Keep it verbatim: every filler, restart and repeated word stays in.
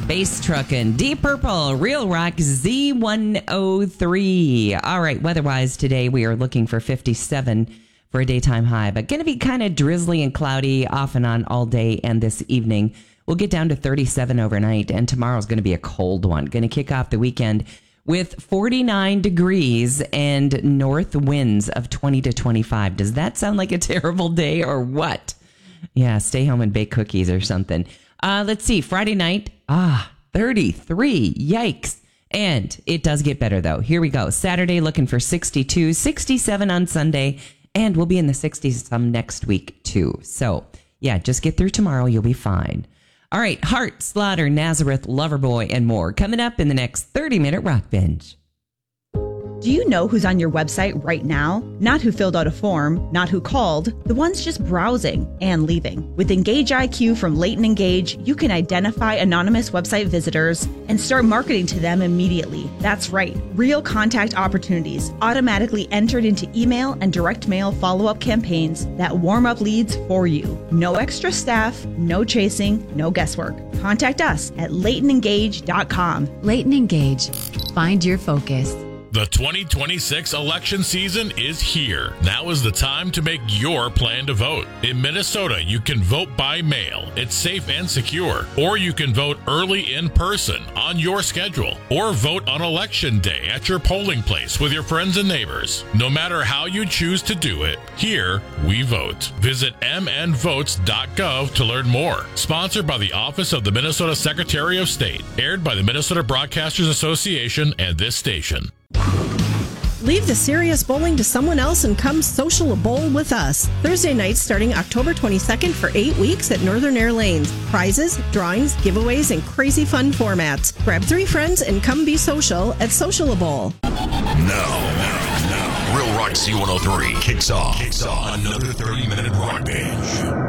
Bass Truckin', Deep Purple, Real Rock Z one oh three. All right, weather-wise today we are looking for fifty-seven for a daytime high, but going to be kind of drizzly and cloudy off and on all day and this evening. We'll get down to thirty-seven overnight, and tomorrow's going to be a cold one. Going to kick off the weekend with forty-nine degrees and north winds of twenty to twenty-five. Does that sound like a terrible day or what? Yeah, stay home and bake cookies or something. Uh, let's see, Friday night, ah, thirty-three, yikes. And it does get better, though. Here we go. Saturday, looking for sixty-two, sixty-seven on Sunday, and we'll be in the sixties some next week, too. So, yeah, just get through tomorrow. You'll be fine. All right, Heart, Slaughter, Nazareth, Loverboy, and more coming up in the next thirty-minute Rock Binge. Do you know who's on your website right now? Not who filled out a form, not who called, the ones just browsing and leaving. With Engage I Q from Leighton Engage, you can identify anonymous website visitors and start marketing to them immediately. That's right, real contact opportunities automatically entered into email and direct mail follow-up campaigns that warm up leads for you. No extra staff, no chasing, no guesswork. Contact us at leighton engage dot com. Leighton Engage. Find your focus. The twenty twenty-six election season is here. Now is the time to make your plan to vote. In Minnesota, you can vote by mail. It's safe and secure. Or you can vote early in person on your schedule. Or vote on election day at your polling place with your friends and neighbors. No matter how you choose to do it, here we vote. Visit m n votes dot gov to learn more. Sponsored by the Office of the Minnesota Secretary of State. Aired by the Minnesota Broadcasters Association and this station. Leave the serious bowling to someone else and come social a bowl with us. Thursday nights starting October twenty-second for eight weeks at Northern Air Lanes. Prizes, drawings, giveaways, and crazy fun formats. Grab three friends and come be social at Social a Bowl. Now, now, now, Real Rock Z one oh three kicks off. Kicks off another thirty-minute Rock Binge.